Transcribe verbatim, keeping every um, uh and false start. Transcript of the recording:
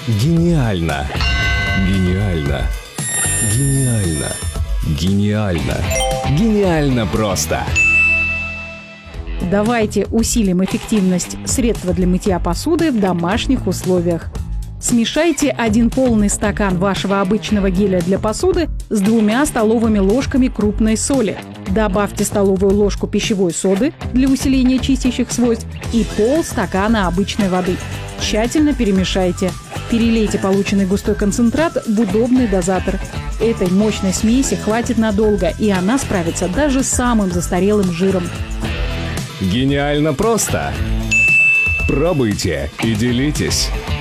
Гениально! Гениально! Гениально! Гениально! Гениально просто! Давайте усилим эффективность средства для мытья посуды в домашних условиях. Смешайте один полный стакан вашего обычного геля для посуды с двумя столовыми ложками крупной соли. Добавьте столовую ложку пищевой соды для усиления чистящих свойств и полстакана обычной воды. Тщательно перемешайте. Перелейте полученный густой концентрат в удобный дозатор. Этой мощной смеси хватит надолго, и она справится даже с самым застарелым жиром. Гениально просто! Пробуйте и делитесь!